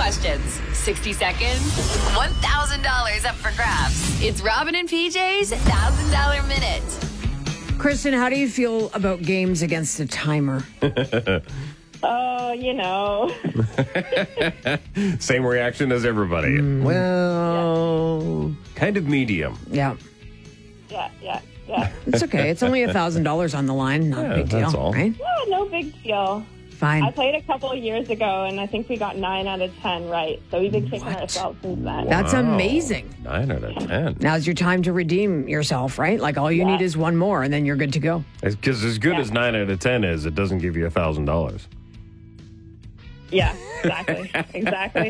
questions, 60 seconds, $1,000 up for grabs. It's Robin and PJ's $1,000 Minute. Kristen, how do you feel about games against a timer? Oh, you know. Same reaction as everybody. Well, kind of medium. Yeah. Yeah. It's okay. It's only $1,000 on the line. Not a big deal, that's all. right? Yeah, no big deal. Fine. I played a couple of years ago, and I think we got 9 out of 10 right. So we've been kicking ourselves since then. That's Wow. amazing. 9 out of 10. Now's your time to redeem yourself, right? Like all you need is one more, and then you're good to go. Because as good as 9 out of 10 is, it doesn't give you $1,000. Yeah, exactly.